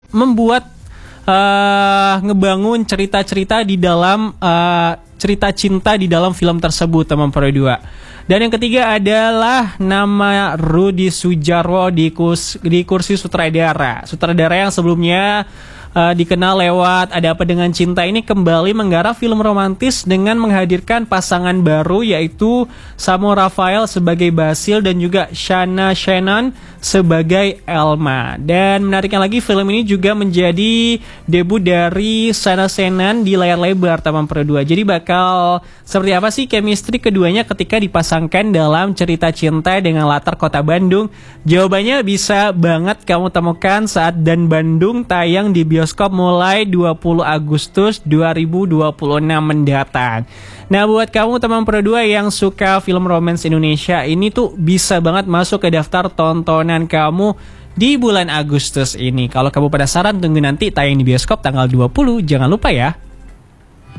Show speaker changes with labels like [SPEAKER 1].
[SPEAKER 1] membuat ngebangun cerita-cerita di dalam cerita cinta di dalam film tersebut, teman Pro 2. Dan yang ketiga adalah nama Rudi Sudjarwo di kursi sutradara. Sutradara yang sebelumnya dikenal lewat Ada Apa Dengan Cinta ini kembali menggarap film romantis dengan menghadirkan pasangan baru, yaitu Samo Rafael sebagai Basil dan juga Shana Shannon sebagai Elma. Dan menariknya lagi, film ini juga menjadi debut dari Shana Shannon di layar lebar, teman Pro 2. Jadi bakal seperti apa sih chemistry keduanya ketika dipasangkan dalam cerita cinta dengan latar kota Bandung? Jawabannya bisa banget kamu temukan saat Dan Bandung tayang di bioskop mulai 20 Agustus 2026 mendatang. Nah, buat kamu teman Pro 2 yang suka film romance Indonesia, ini tuh bisa banget masuk ke daftar tontonan kamu di bulan Agustus ini. Kalau kamu penasaran, tunggu nanti tayang di bioskop tanggal 20, jangan lupa ya.